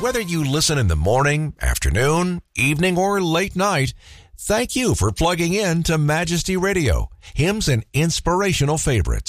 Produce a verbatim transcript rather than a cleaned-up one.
Whether you listen in the morning, afternoon, evening, or late night, thank you for plugging in to Majesty Radio, hymns and inspirational favorites.